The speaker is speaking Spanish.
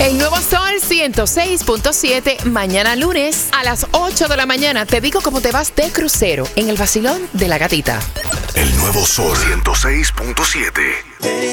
El Nuevo Sol 106.7, mañana lunes a las 8 de la mañana. Te digo cómo te vas de crucero en el vacilón de la gatita. El Nuevo Sol 106.7.